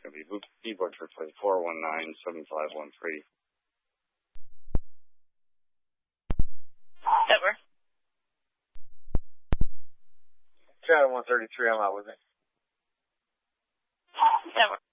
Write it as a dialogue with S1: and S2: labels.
S1: going to be B-Butcher for 419-7513.
S2: Over.
S1: Channel 133, I'm out with it.
S2: Over.